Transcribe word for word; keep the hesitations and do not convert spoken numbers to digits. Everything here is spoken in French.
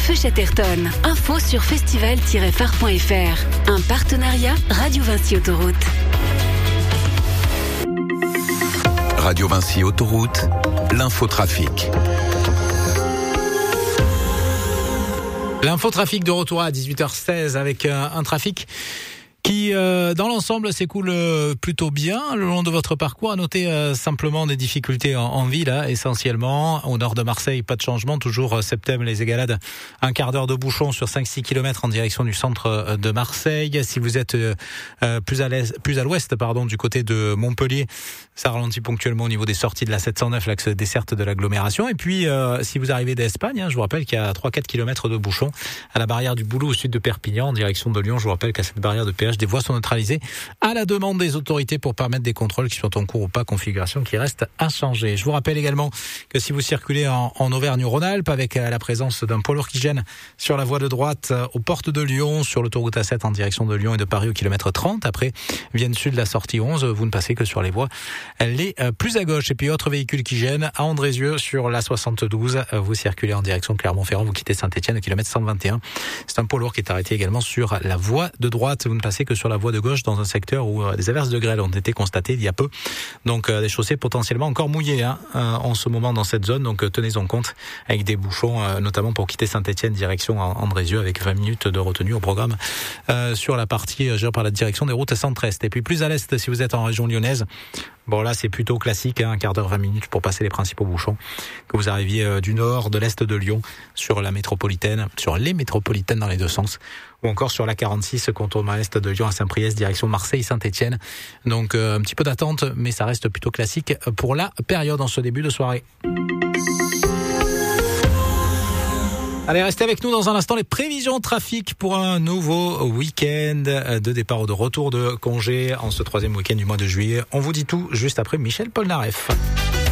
Feu Chatterton. Info sur festival tiret phare point f r. Un partenariat Radio Vinci Autoroute. Radio Vinci Autoroute, l'infotrafic. L'infotrafic de retour à dix-huit heures seize avec un, un trafic qui, euh, dans l'ensemble, s'écoule euh, plutôt bien le long de votre parcours. À noter euh, simplement des difficultés en, en ville, hein, essentiellement. Au nord de Marseille, pas de changement. Toujours euh, Septem, les Égalades, un quart d'heure de bouchon sur cinq six kilomètres en direction du centre euh, de Marseille. Si vous êtes euh, euh, plus à l'est, plus à l'ouest, pardon, du côté de Montpellier, ça ralentit ponctuellement au niveau des sorties de la sept cent neuf, l'axe desserte de l'agglomération. Et puis, euh, si vous arrivez d'Espagne, hein, je vous rappelle qu'il y a trois quatre kilomètres de bouchon à la barrière du Boulot au sud de Perpignan, en direction de Lyon. Je vous rappelle qu'à cette barrière de péage, des voies sont neutralisées à la demande des autorités pour permettre des contrôles qui sont en cours ou pas, configuration qui reste inchangée. Je vous rappelle également que si vous circulez en, en Auvergne-Rhône-Alpes avec la présence d'un poids lourd qui gêne sur la voie de droite aux portes de Lyon, sur l'autoroute A sept en direction de Lyon et de Paris au kilomètre trente, après Vienne Sud, la sortie onze, vous ne passez que sur les voies les plus à gauche. Et puis autre véhicule qui gêne à Andrézieux sur la soixante-douze, vous circulez en direction de Clermont-Ferrand, vous quittez Saint-Etienne au kilomètre cent vingt et un. C'est un poids lourd qui est arrêté également sur la voie de droite, vous ne passez que sur la voie de gauche dans un secteur où euh, des averses de grêle ont été constatées il y a peu. Donc euh, des chaussées potentiellement encore mouillées hein, euh, en ce moment dans cette zone. Donc euh, tenez-en compte avec des bouchons, euh, notamment pour quitter Saint-Etienne direction Andrézieux avec vingt minutes de retenue au programme euh, sur la partie euh, gérée par la direction des routes centre-est. Et puis plus à l'est, si vous êtes en région lyonnaise, bon là c'est plutôt classique, hein, un quart d'heure, vingt minutes pour passer les principaux bouchons. Que vous arriviez euh, du nord, de l'est de Lyon, sur la métropolitaine, sur les métropolitaines dans les deux sens, ou encore sur la quarante-six, contournement est de Lyon à Saint-Priest, direction Marseille-Saint-Etienne. Donc euh, un petit peu d'attente, mais ça reste plutôt classique pour la période en ce début de soirée. Allez, restez avec nous dans un instant. Les prévisions trafic pour un nouveau week-end de départ ou de retour de congé en ce troisième week-end du mois de juillet. On vous dit tout juste après Michel Polnareff.